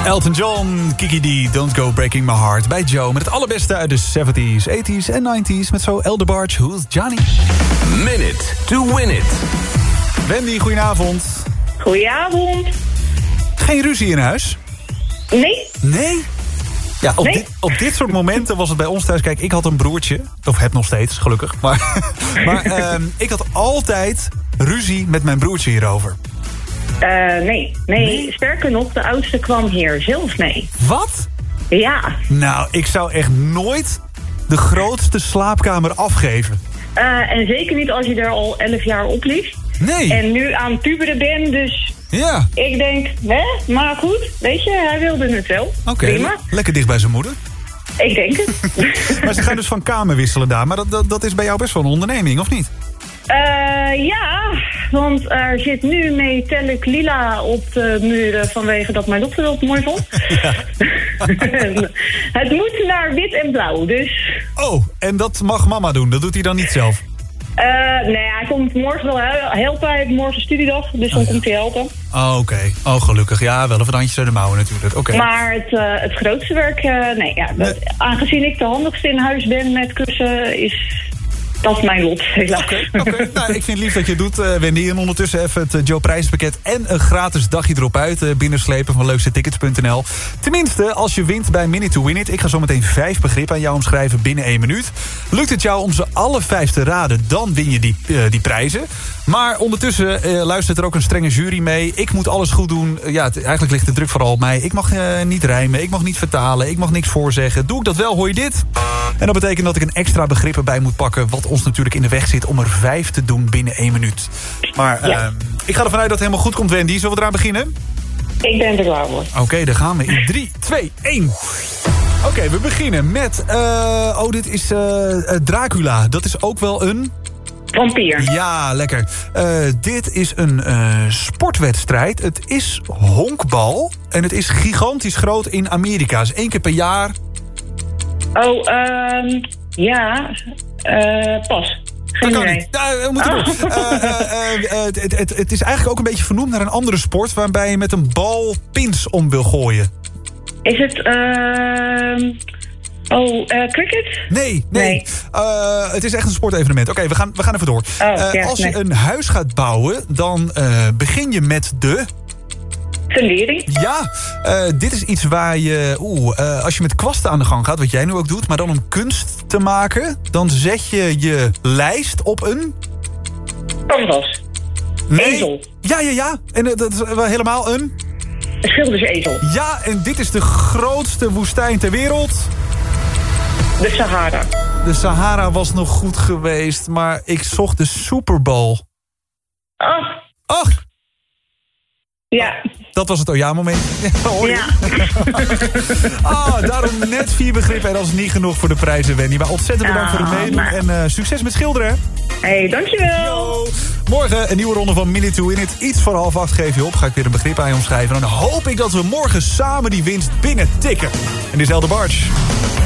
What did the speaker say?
Elton John, Kiki D, Don't Go Breaking My Heart bij Joe. Met het allerbeste uit de 70s, 80s en 90s. Met zo Eldebarge, Who's Johnny? Minute to win it. Wendy, goedenavond. Goedenavond. Geen ruzie in huis? Nee. Nee? Ja, op dit soort momenten was het bij ons thuis. Kijk, ik had een broertje. Of heb nog steeds, gelukkig. Maar ik had altijd ruzie met mijn broertje hierover. Nee. Sterker nog, de oudste kwam hier zelf mee. Wat? Ja. Nou, ik zou echt nooit de grootste slaapkamer afgeven. En zeker niet als je er al 11 jaar op liep. Nee. En nu aan het puberen bent, dus... Ja. Ik denk, maar goed, weet je, hij wilde het wel. Oké, prima. Lekker dicht bij zijn moeder. Ik denk het. Maar ze gaan dus van kamer wisselen daar. Maar dat is bij jou best wel een onderneming, of niet? Ja, want er zit nu metallic lila op de muren vanwege dat mijn dochter dat mooi vond. Ja. Het moet naar wit en blauw, dus... Oh, en dat mag mama doen, dat doet hij dan niet zelf? Nee, hij komt morgen wel helpen. Hij heeft morgen studiedag, dus dan komt hij helpen. Oh, oké. Oh, gelukkig. Ja, wel een handjes uit de mouwen natuurlijk. Oké. Maar het grootste werk, aangezien ik de handigste in huis ben met kussen, dat is mijn lot, helaas. Oké. Nou, ik vind het lief dat je het doet, Wendy. En ondertussen even het Joe prijzenpakket en een gratis dagje erop uit binnenslepen van leukstetickets.nl. Tenminste, als je wint bij Minute to Win It. Ik ga zo meteen 5 begrippen aan jou omschrijven binnen 1 minuut. Lukt het jou om ze alle 5 te raden, dan win je die prijzen. Maar ondertussen luistert er ook een strenge jury mee. Ik moet alles goed doen. Ja, eigenlijk ligt de druk vooral op mij. Ik mag niet rijmen, ik mag niet vertalen, ik mag niks voorzeggen. Doe ik dat wel, hoor je dit? En dat betekent dat ik een extra begrip erbij moet pakken, wat ons natuurlijk in de weg zit om er 5 te doen binnen 1 minuut. Maar ik ga ervan uit dat het helemaal goed komt, Wendy. Zullen we eraan beginnen? Ik ben er klaar voor. Oké, daar gaan we. In 3, 2, 1. Oké, we beginnen met... dit is Dracula. Dat is ook wel een... Vampier. Ja, lekker. Dit is een sportwedstrijd. Het is honkbal. En het is gigantisch groot in Amerika. Dus 1 keer per jaar. Oh, pas. Dat kan niet. We moeten door. Het is eigenlijk ook een beetje vernoemd naar een andere sport, waarbij je met een bal pins om wil gooien. Is het, cricket? Nee. Het is echt een sportevenement. Oké, we gaan even door. Als je een huis gaat bouwen, dan begin je met de... Fundering? Ja, dit is iets waar je... als je met kwasten aan de gang gaat, wat jij nu ook doet, maar dan om kunst te maken, dan zet je je lijst op een... Canvas. Nee. Ezel. Ja. En dat is wel helemaal een... Schildersezel. Ja, en dit is de grootste woestijn ter wereld. De Sahara. De Sahara was nog goed geweest, maar ik zocht de Super Bowl. Ach. Ja. Dat was het ja-moment. Ja. Daarom net 4 begrippen en dat is niet genoeg voor de prijzen, Wendy. Maar ontzettend bedankt voor het meedoen en succes met schilderen. Hey, dankjewel. Yo. Morgen een nieuwe ronde van Minute to Win It. Iets voor 7:30 geef je op. Ga ik weer een begrip aan je omschrijven. En dan hoop ik dat we morgen samen die winst binnen tikken. En dit is Eldebarge.